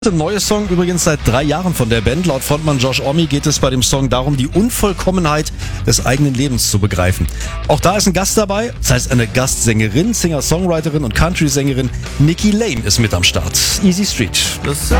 Der neue Song übrigens seit 3 Jahren von der Band. Laut Frontmann Josh Homme geht es bei dem Song darum, die Unvollkommenheit des eigenen Lebens zu begreifen. Auch da ist ein Gast dabei, das heißt eine Gastsängerin, Singer-Songwriterin und Country-Sängerin Nikki Lane ist mit am Start. Easy Street.